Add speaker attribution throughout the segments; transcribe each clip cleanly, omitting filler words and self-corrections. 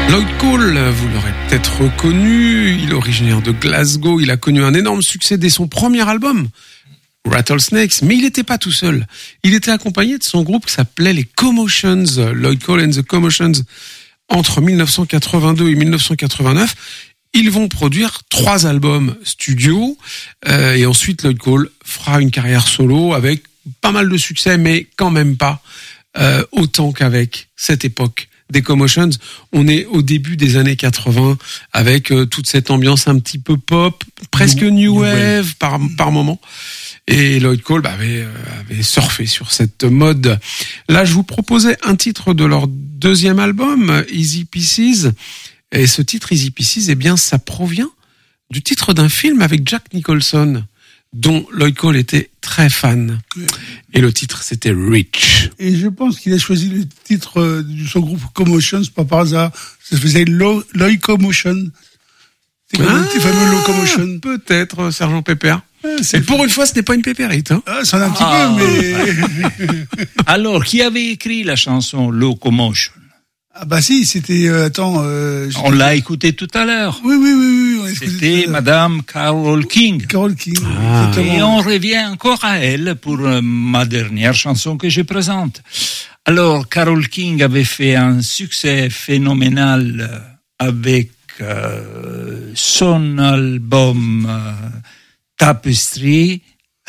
Speaker 1: Lloyd Cole, vous l'aurez peut-être reconnu, il est originaire de Glasgow, il a connu un énorme succès dès son premier album, Rattlesnakes, mais il n'était pas tout seul. Il était accompagné de son groupe qui s'appelait les Commotions, Lloyd Cole and the Commotions. Entre 1982 et 1989, ils vont produire 3 albums studio, et ensuite Lloyd Cole fera une carrière solo avec pas mal de succès, mais quand même pas autant qu'avec cette époque des Commotions. On est au début des années 80 avec toute cette ambiance un petit peu pop, presque new wave par moment. Et Lloyd Cole avait surfé sur cette mode. Là, je vous proposais un titre de leur deuxième album, Easy Pieces. Et ce titre, Easy Pieces, eh bien, ça provient du titre d'un film avec Jack Nicholson, dont Lloyd Cole était très fan. Et le titre, c'était Rich.
Speaker 2: Et je pense qu'il a choisi le titre de son groupe Commotions, pas par hasard. Ça faisait Locomotion. C'est comme un petit fameux Locomotion.
Speaker 1: Peut-être, Sergent Pépère. Et pour une fois, ce n'est pas une pépérite. Hein.
Speaker 2: Ah, c'en a un petit peu, mais...
Speaker 3: Alors, qui avait écrit la chanson Locomotion?
Speaker 2: Ah bah si, c'était...
Speaker 3: on l'a écouté tout à l'heure.
Speaker 2: Oui.
Speaker 3: C'était Madame Carole King.
Speaker 2: Carole King.
Speaker 3: Et on revient encore à elle pour ma dernière chanson que je présente. Alors, Carole King avait fait un succès phénoménal avec son album Tapestry.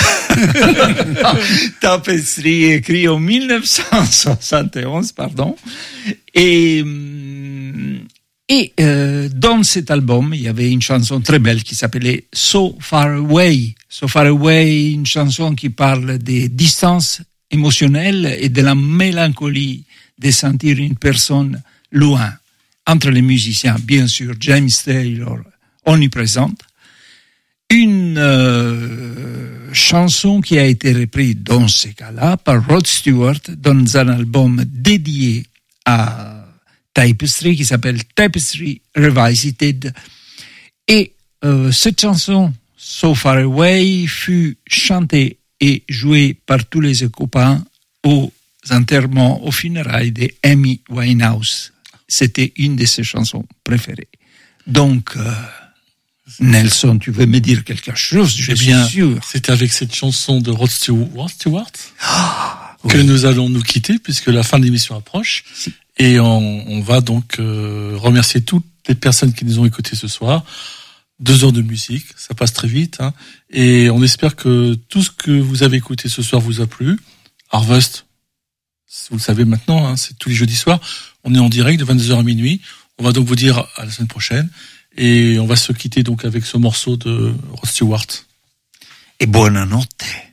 Speaker 3: Tapestry écrit en 1971, pardon. Et dans cet album, il y avait une chanson très belle qui s'appelait So Far Away. So Far Away, une chanson qui parle des distances émotionnelles et de la mélancolie de sentir une personne loin. Entre les musiciens, bien sûr, James Taylor, omniprésente. Une chanson qui a été reprise dans ce cas-là par Rod Stewart dans un album dédié à Tapestry qui s'appelle Tapestry Revisited. Et cette chanson, So Far Away, fut chantée et jouée par tous les copains aux enterrements, aux funérailles de Amy Winehouse. C'était une de ses chansons préférées. Donc... Nelson, tu veux me dire quelque chose? Je suis sûr.
Speaker 4: C'est avec cette chanson de Rod Stewart que nous allons nous quitter puisque la fin de l'émission approche. Et on va donc remercier toutes les personnes qui nous ont écoutés ce soir. 2 heures de musique, ça passe très vite. Hein, et on espère que tout ce que vous avez écouté ce soir vous a plu. Harvest, vous le savez maintenant, hein, c'est tous les jeudis soirs. On est en direct de 22h à minuit. On va donc vous dire à la semaine prochaine. Et on va se quitter donc avec ce morceau de Rod Stewart.
Speaker 3: Et buonanotte.